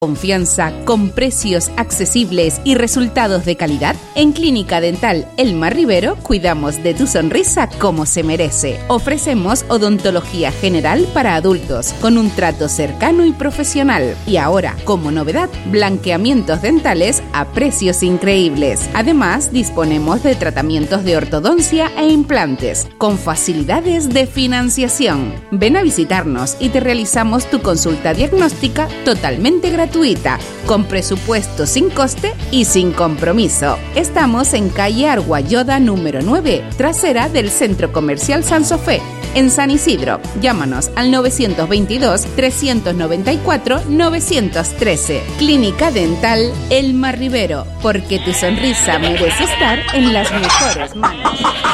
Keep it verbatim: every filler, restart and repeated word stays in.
Confianza, con precios accesibles y resultados de calidad. En Clínica Dental Elma Rivero cuidamos de tu sonrisa como se merece. Ofrecemos odontología general para adultos con un trato cercano y profesional. Y ahora, como novedad, blanqueamientos dentales a precios increíbles. Además, disponemos de tratamientos de ortodoncia e implantes con facilidades de financiación. Ven a visitarnos y te realizamos tu consulta diagnóstica totalmente gratuita. gratuita, con presupuesto sin coste y sin compromiso. Estamos en calle Arguayoda número nueve, trasera del Centro Comercial San Sofé, en San Isidro. Llámanos al nueve dos dos, tres nueve cuatro, nueve uno tres. Clínica Dental Elma Rivero, porque tu sonrisa merece estar en las mejores manos.